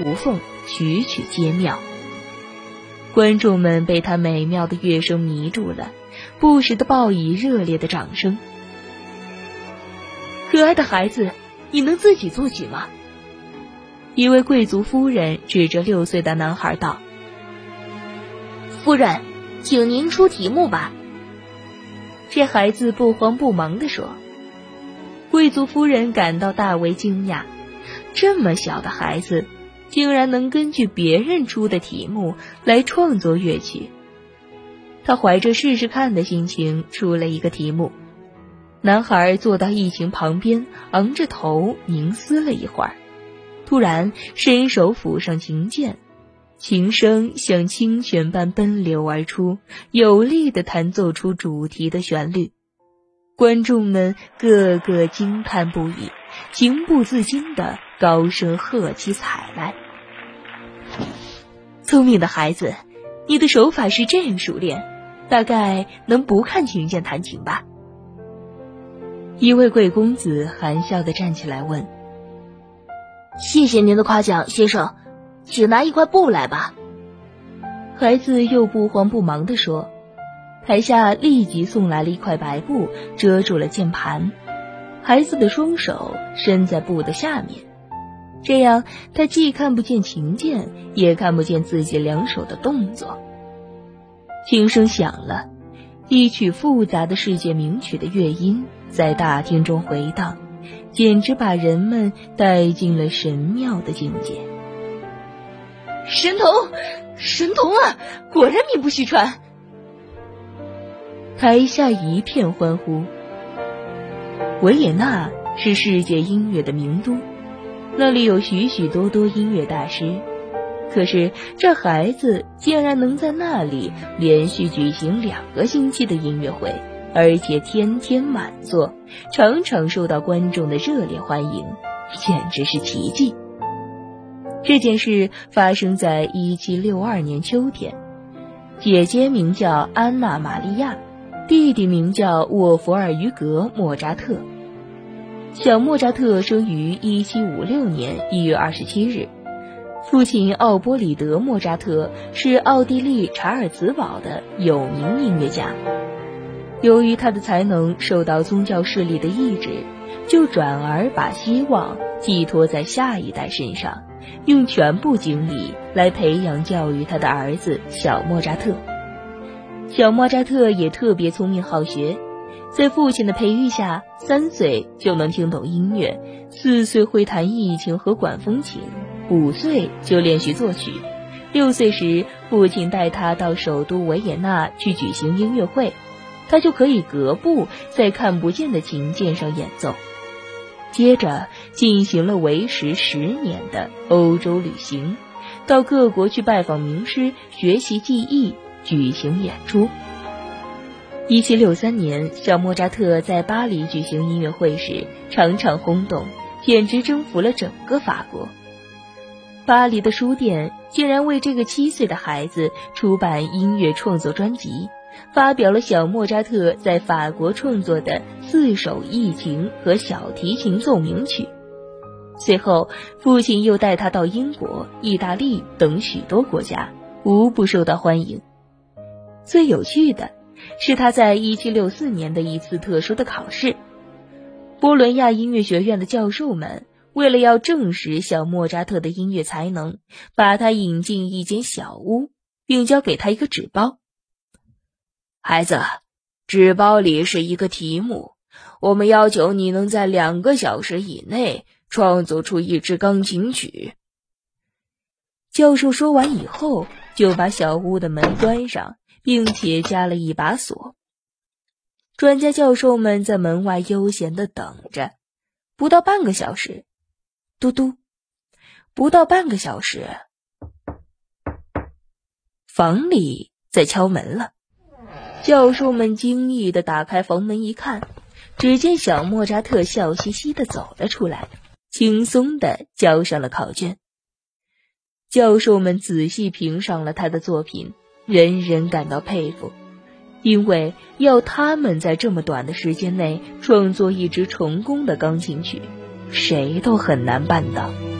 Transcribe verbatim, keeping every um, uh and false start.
无缝，曲曲皆妙。观众们被他美妙的乐声迷住了，不时地报以热烈的掌声。可爱的孩子，你能自己作曲吗？一位贵族夫人指着六岁的男孩道：夫人，请您出题目吧。这孩子不慌不忙地说。贵族夫人感到大为惊讶，这么小的孩子竟然能根据别人出的题目来创作乐曲。他怀着试试看的心情出了一个题目。男孩坐到一琴旁边，昂着头凝思了一会儿，突然伸手抚上琴键，琴声像清泉般奔流而出，有力地弹奏出主题的旋律。观众们个个惊叹不已，情不自禁地高声喝起彩来。聪明的孩子，你的手法是这样熟练，大概能不看琴键弹琴吧？一位贵公子含笑地站起来问：谢谢您的夸奖，先生，请拿一块布来吧。孩子又不慌不忙地说。台下立即送来了一块白布，遮住了键盘。孩子的双手伸在布的下面，这样他既看不见琴键，也看不见自己两手的动作。琴声响了，一曲复杂的世界名曲的乐音在大厅中回荡，简直把人们带进了神妙的境界。神童，神童啊，果然名不虚传。台下一片欢呼。维也纳是世界音乐的名都，那里有许许多多音乐大师，可是这孩子竟然能在那里连续举行两个星期的音乐会，而且天天满座，常常受到观众的热烈欢迎，简直是奇迹。这件事发生在一七六二年秋天，姐姐名叫安娜·玛利亚，弟弟名叫沃弗尔于格·莫扎特。小莫扎特生于一七五六年一月二十七日，父亲奥波里德·莫扎特是奥地利查尔茨堡的有名音乐家。由于他的才能受到宗教势力的抑制，就转而把希望寄托在下一代身上，用全部精力来培养教育他的儿子小莫扎特。小莫扎特也特别聪明好学，在父亲的培育下，三岁就能听懂音乐，四岁会弹轶琴和管风琴，五岁就练习作曲，六岁时父亲带他到首都维也纳去举行音乐会，他就可以隔步在看不见的琴键上演奏。接着进行了为时十年的欧洲旅行，到各国去拜访名师，学习技艺，举行演出。一七六三年，小莫扎特在巴黎举行音乐会时，场场轰动，简直征服了整个法国。巴黎的书店竟然为这个七岁的孩子出版音乐创作专辑，发表了小莫扎特在法国创作的四首轶琴和小提琴奏鸣曲。随后，父亲又带他到英国、意大利等许多国家，无不受到欢迎。最有趣的是他在一七六四年的一次特殊的考试，波伦亚音乐学院的教授们为了要证实小莫扎特的音乐才能，把他引进一间小屋，并交给他一个纸包。孩子，纸包里是一个题目，我们要求你能在两个小时以内创作出一支钢琴曲。教授说完以后，就把小屋的门关上，并且加了一把锁。专家教授们在门外悠闲地等着。不到半个小时，嘟嘟，不到半个小时，房里在敲门了。教授们惊异地打开房门一看，只见小莫扎特笑嘻嘻地走了出来，轻松地交上了考卷。教授们仔细评赏了他的作品，人人感到佩服，因为要他们在这么短的时间内创作一支成功的钢琴曲，谁都很难办到。